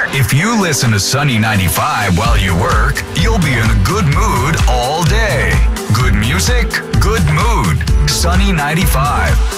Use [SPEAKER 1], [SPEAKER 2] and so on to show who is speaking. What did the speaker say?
[SPEAKER 1] If you listen to Sunny 95 while you work, you'll be in a good mood all day. Good music, good mood. Sunny 95.